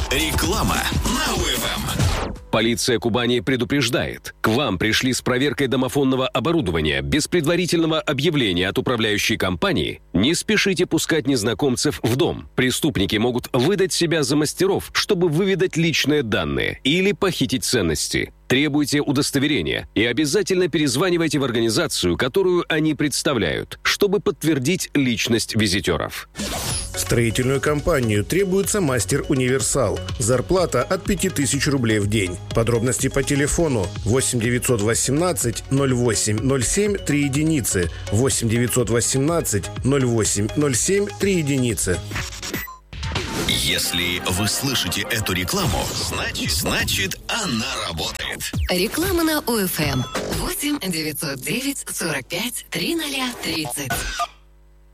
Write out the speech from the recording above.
Реклама на УФМ. Полиция Кубани предупреждает. К вам пришли с проверкой домофонного оборудования без предварительного объявления от управляющей компании. Не спешите пускать незнакомцев в дом. Преступники могут выдать себя за мастеров, чтобы выведать личные данные или похитить ценности. Требуйте удостоверения и обязательно перезванивайте в организацию, которую они представляют, чтобы подтвердить личность визитеров. Строительную компанию требуется мастер-универсал. Зарплата от 5000 рублей в день. Подробности по телефону 8 918 08 07 3 единицы, 8 918 08 07 3 единицы. Если вы слышите эту рекламу, значит она работает. Реклама на УФМ. 8 909 45 3030.